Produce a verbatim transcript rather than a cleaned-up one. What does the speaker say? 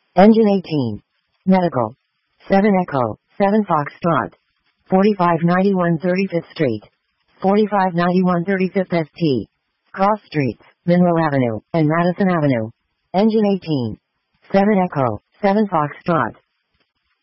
Engine eighteen. Medical. seven Echo, seven Foxtrot. forty-five ninety-one thirty-fifth Street. forty-five ninety-one thirty-fifth S T. Cross Streets, Monroe Avenue, and Madison Avenue. Engine eighteen. seven Echo, seven Foxtrot.